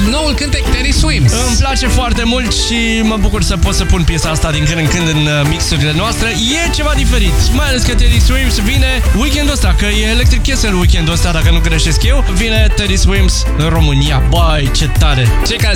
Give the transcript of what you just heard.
noul cântec Teddy Swims. Îmi place foarte mult și mă bucur să pot să pun piesa asta din când în când în mixurile noastre. E ceva diferit, mai ales că Teddy Swims vine weekendul ăsta, că e Electric Castle weekendul ăsta, dacă nu greșesc eu. Vine Teddy Swims în România. Băi, ce tare! Cei care